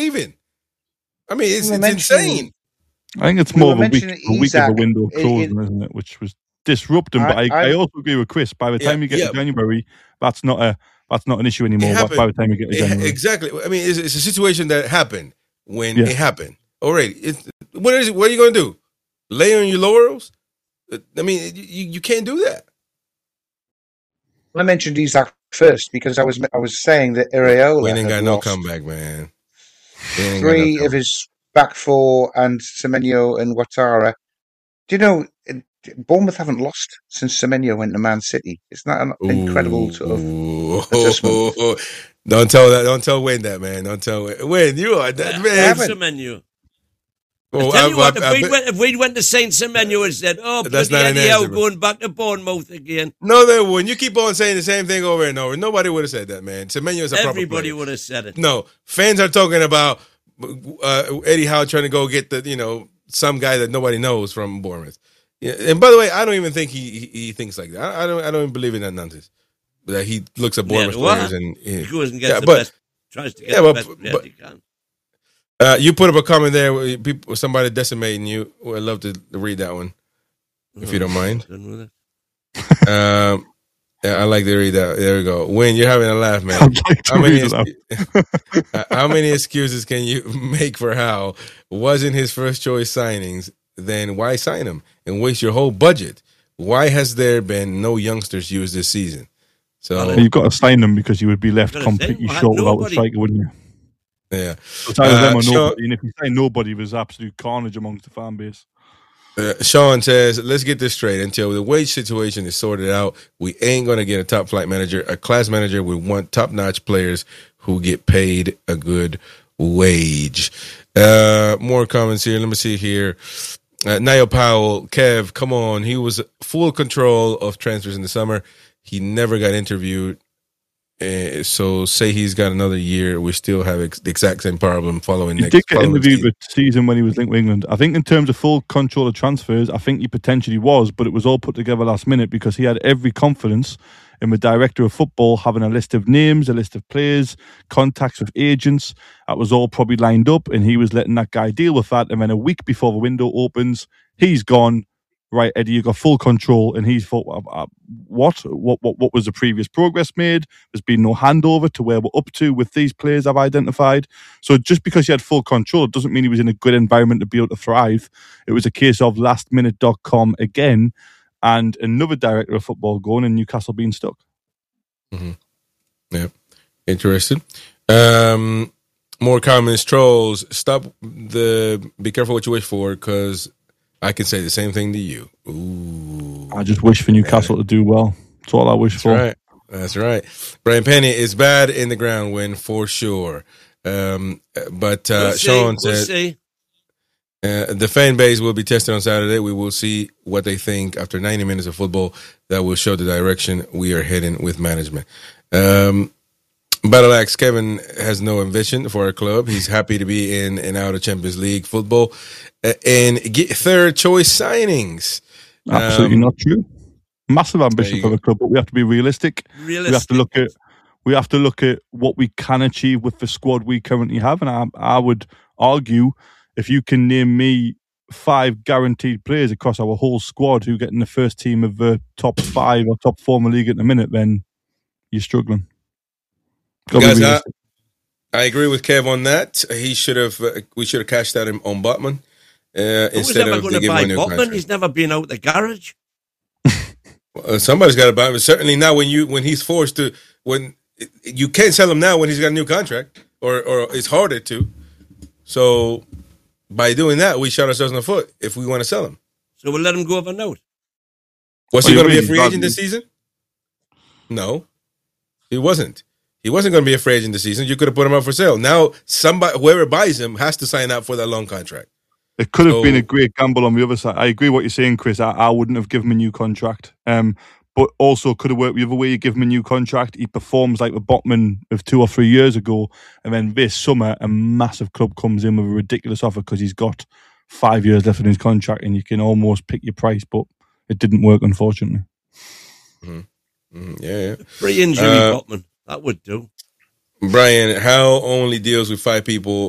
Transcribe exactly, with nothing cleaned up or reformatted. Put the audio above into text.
leaving. I mean, it's, it's insane. I think it's more of a week, a week of a window closing, it, isn't it? Which was disrupting. I, but I, I also agree with Chris. By the time yeah, you get yeah. to January, that's not a that's not an issue anymore. By the time you get to January, it, exactly. I mean, it's, it's a situation that happened when yeah. it happened already. It's, what is it? What are you going to do? Lay on your laurels? I mean, you, you can't do that. I mentioned Isak first because I was I was saying that Iraola we ain't got no comeback, man. Three no of his back four and Semenyo and Ouattara. Do you know Bournemouth haven't lost since Semenyo went to Man City? Isn't that an ooh, incredible sort of ooh, adjustment? Oh, don't tell that. Don't tell Wayne that, man. Don't tell Wayne. Wayne, you are that man. Semenyo. Oh, I tell you I, what, I, if, I, we went, if we went to Saint Semenyo and said, "Oh, that's bloody not anyhow, answer, going back to Bournemouth again," no, they wouldn't. You keep on saying the same thing over and over. Nobody would have said that, man. Semenyo is a proper Everybody player. would have said it. No, fans are talking about uh, Eddie Howe trying to go get the, you know, some guy that nobody knows from Bournemouth. Yeah, and by the way, I don't even think he he, he thinks like that. I, I don't I don't even believe in that nonsense. That he looks at Bournemouth yeah, players and he goes and gets yeah, the but, best, tries to get yeah, the but, best player but, he can. Uh, you put up a comment there with people, somebody decimating you. Well, I'd love to read that one, if oh, you don't mind. um, yeah, I like to read that. There we go. Wayne, you're having a laugh, man. Like how, many ex- how many excuses can you make for how wasn't his first choice signings? Then why sign him and waste your whole budget? Why has there been no youngsters used this season? So well, you've got to sign them because you would be left completely say, short without a striker, wouldn't you? Yeah. It's either uh, them or Sean, nobody. And if you say nobody, there's absolute carnage amongst the fan base. Uh, Sean says, let's get this straight. Until the wage situation is sorted out, we ain't going to get a top flight manager. A class manager would want top-notch players who get paid a good wage. Uh, more comments here. Let me see here. Uh, Niall Powell, Kev, come on. He was full control of transfers in the summer. He never got interviewed. Uh, so say he's got another year, we still have ex- the exact same problem following he next. He did get interviewed with season when he was linked with England. I think in terms of full control of transfers, I think he potentially was, but it was all put together last minute because he had every confidence in the director of football having a list of names, a list of players, contacts with agents. That was all probably lined up, and he was letting that guy deal with that. And then a week before the window opens, he's gone. Right, Eddie, you got full control, and he's thought, uh, what? what, what, what was the previous progress made? There's been no handover to where we're up to with these players I've identified. So just because he had full control, it doesn't mean he was in a good environment to be able to thrive. It was a case of last minute dot com again, and another director of football going, and Newcastle being stuck. Mm-hmm. Yeah, interesting. Um, more comments, trolls. Stop the. Be careful what you wish for, because I can say the same thing to you. Ooh. I just wish for Newcastle yeah. to do well. That's all I wish That's for. Right. That's right. Brian Penny is bad in the ground win for sure. Um, but uh, we'll Sean we'll said see. Uh, the fan base will be tested on Saturday. We will see what they think after ninety minutes of football. That will show the direction we are heading with management. Um, Battle Axe Kevin has no ambition for our club. He's happy to be in and out of Champions League football uh, and get third choice signings. Absolutely um, not true. Massive ambition for the club, but we have to be realistic. Realistic. We have to look at we have to look at what we can achieve with the squad we currently have, and I, I would argue if you can name me five guaranteed players across our whole squad who get in the first team of the top five or top four in the league at the minute, then you're struggling. Guys, I, I agree with Kev on that. He should have. Uh, we should have cashed out him on Botman uh, instead of going to buy Botman. He's never been out the garage. Well, somebody's got to buy him. Certainly now, when you when he's forced to, when you can't sell him now when he's got a new contract, or or it's harder to. So by doing that, we shot ourselves in the foot if we want to sell him. So we'll let him go over note. Was he going to be a free agent this season? No, he wasn't. He wasn't going to be a free agent this season. You could have put him up for sale. Now, somebody, whoever buys him has to sign up for that long contract. It could have so, been a great gamble on the other side. I agree with what you're saying, Chris. I, I wouldn't have given him a new contract. Um, but also could have worked the other way. You give him a new contract. He performs like the Botman of two or three years ago. And then this summer, a massive club comes in with a ridiculous offer because he's got five years left in his contract and you can almost pick your price. But it didn't work, unfortunately. Mm-hmm. Mm-hmm. Yeah, yeah. Free injury, uh, Botman. That would do. Brian, Howe only deals with five people